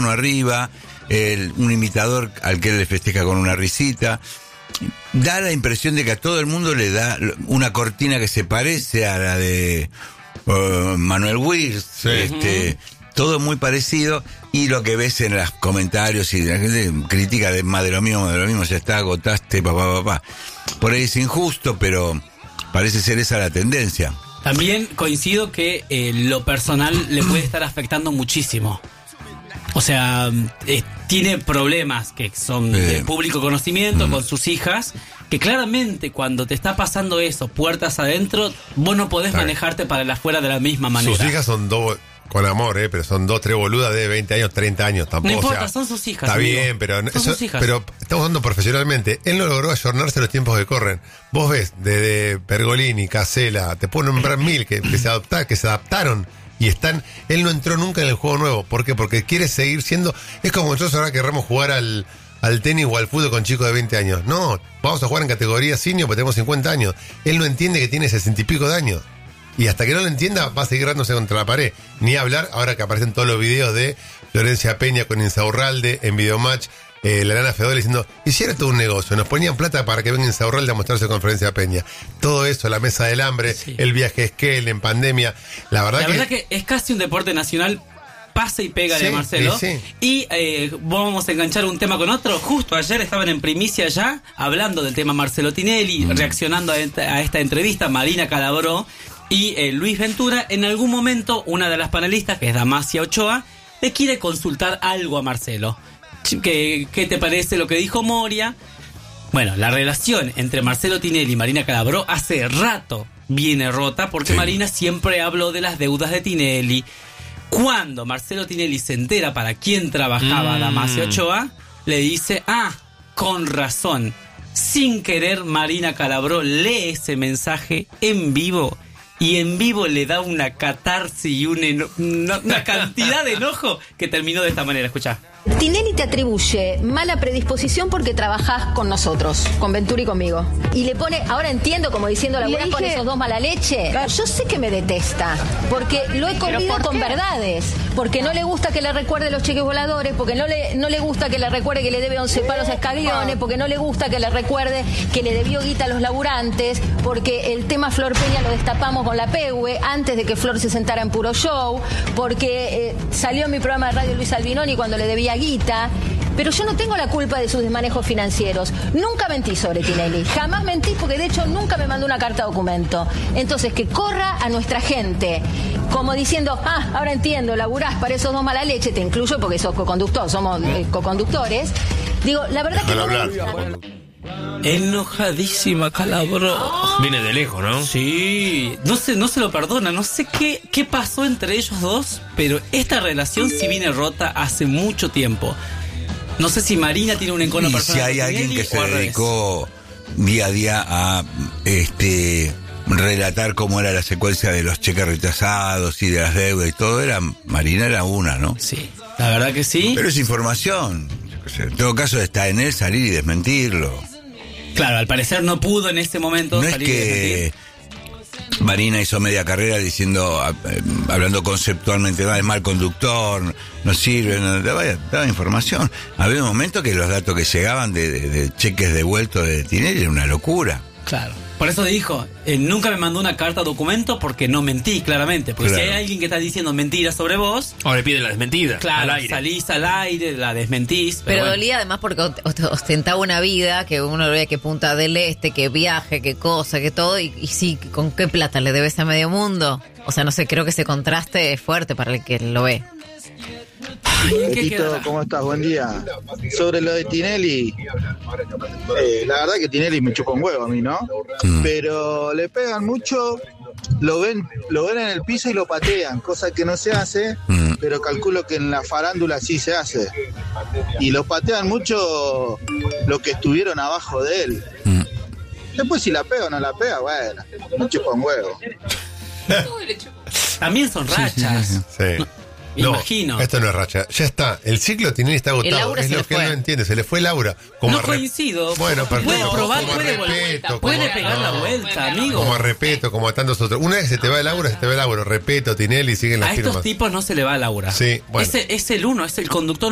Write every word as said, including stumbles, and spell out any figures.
micrófono arriba, el, un imitador al que él le festeja con una risita. Da la impresión de que a todo el mundo le da una cortina que se parece a la de uh, Manuel Wills, sí. este, todo muy parecido, y lo que ves en los comentarios y la gente critica de más de lo mismo, de lo mismo, ya está, agotaste, papá, papá. Por ahí es injusto, pero parece ser esa la tendencia. También coincido que eh, lo personal le puede estar afectando muchísimo. O sea, eh, tiene problemas que son Bien. de público conocimiento mm. con sus hijas, que claramente cuando te está pasando eso, puertas adentro, vos no podés Claro. manejarte para el afuera de la misma manera. Sus hijas son dos, con amor, eh, pero son dos, tres boludas de veinte años, treinta años, tampoco. No importa, o sea, son sus hijas. Está amigo. bien, pero, son eso, sus hijas. pero estamos hablando profesionalmente. Él no logró ayornarse a los tiempos que corren. Vos ves, desde Pergolini, Casella, te puedo nombrar mil que, que se adaptaron, que se adaptaron. Y están, él no entró nunca en el juego nuevo. ¿Por qué? Porque quiere seguir siendo. Es como nosotros ahora querramos jugar al, al tenis o al fútbol con chicos de veinte años. No, vamos a jugar en categoría senior porque tenemos cincuenta años. Él no entiende que tiene sesenta y pico de años. Y hasta que no lo entienda, va a seguir dándose contra la pared. Ni hablar, ahora que aparecen todos los videos de Florencia Peña con Insaurralde en Videomatch. Eh, la Lana Fedora diciendo, hiciera todo un negocio, nos ponían plata para que venga Insaurralde a mostrarse con Florencia Peña. Todo eso, la mesa del hambre, sí. el viaje a Esquel en pandemia. La verdad, la que... verdad que es casi un deporte nacional, pasa y pega sí, de Marcelo. Sí, sí. Y eh, vamos a enganchar un tema con otro. Justo ayer estaban en primicia ya hablando del tema Marcelo Tinelli, mm. reaccionando a esta, a esta entrevista, Marina Calabró y eh, Luis Ventura. En algún momento, una de las panelistas, que es Damasia Ochoa, le quiere consultar algo a Marcelo. ¿Qué, ¿Qué te parece lo que dijo Moria? Bueno, la relación entre Marcelo Tinelli y Marina Calabró hace rato viene rota porque sí. Marina siempre habló de las deudas de Tinelli. Cuando Marcelo Tinelli se entera para quién trabajaba mm. Damasia Ochoa, le dice, ah, con razón. Sin querer, Marina Calabró lee ese mensaje en vivo. Y en vivo le da una catarsis y una, eno- una, una cantidad de enojo que terminó de esta manera. Escuchá. Tinelli te atribuye mala predisposición porque trabajás con nosotros, con Ventura y conmigo. Y le pone, ahora entiendo, como diciendo, laburás con esos dos mala leche. Yo sé que me detesta, porque lo he corrido con verdades. Porque no le gusta que le recuerde los cheques voladores, porque no le, no le gusta que le recuerde que le debe once palos a Scaglione, porque no le gusta que le recuerde que le debió guita a los laburantes, porque el tema Flor Peña lo destapamos con la P E U E antes de que Flor se sentara en Puro Show, porque eh, salió en mi programa de radio Luis Albinoni cuando le debía guita, pero yo no tengo la culpa de sus desmanejos financieros. Nunca mentí sobre Tinelli, jamás mentí, porque de hecho nunca me mandó una carta documento. Entonces que corra a nuestra gente como diciendo, ah, ahora entiendo, laburás para esos dos mala leche, te incluyo porque sos coconductor, somos eh, coconductores. Digo, la verdad que no me... Enojadísima Calabró. Viene de lejos, ¿no? Sí, no se, no se lo perdona. No sé qué, qué pasó entre ellos dos, pero esta relación sí viene rota hace mucho tiempo. No sé si Marina tiene un encono y personal. Si hay alguien que se dedicó día a día a este relatar cómo era la secuencia de los cheques rechazados y de las deudas y todo, era Marina era una, ¿no? Sí, la verdad que sí. Pero es información. En todo caso está en él salir y desmentirlo. Claro, al parecer no pudo en ese momento no salir es que y desmentir. Marina hizo media carrera diciendo, eh, hablando conceptualmente, no, es mal conductor, no sirve, no, daba, daba información. Había un momento que los datos que llegaban de, de, de cheques devueltos de Tinelli era una locura. Claro. Por eso dijo, eh, nunca me mandó una carta documento porque no mentí, claramente. Porque claro. si hay alguien que está diciendo mentiras sobre vos... Ahora le pide la desmentida. Claro, al aire. Salís al aire, la desmentís. Pero, pero bueno. dolía además porque ostentaba una vida que uno veía que Punta del Este, que viaje, que cosa, que todo. Y, y sí, ¿con qué plata le debes a medio mundo? O sea, no sé, creo que ese contraste es fuerte para el que lo ve. Tito, ¿cómo estás? Buen día. Sobre lo de Tinelli, eh, la verdad que Tinelli me chupa un huevo a mí, ¿no? Mm. Pero le pegan mucho, lo ven, lo ven en el piso y lo patean, cosa que no se hace, mm. pero calculo que en la farándula sí se hace. Y lo patean mucho los que estuvieron abajo de él. Mm. Después si la pega o no la pega, bueno, me chupa un huevo. También son rachas. Sí. sí, sí. No. Me no, imagino. Esto no es racha. Ya está. El ciclo de Tinelli está agotado. Es lo que él no entiende. Se le fue Laura. Como no re... coincido. Bueno, perfecto. Puede probar, como puede, respeto, puede como... pegar no. la vuelta, amigo. Como a Repeto, como a tantos otros. Una vez se te va Laura, se te va Laura. Repeto, Tinelli, siguen las a firmas. A estos tipos no se le va Laura. Sí, bueno. Ese es el uno, es el conductor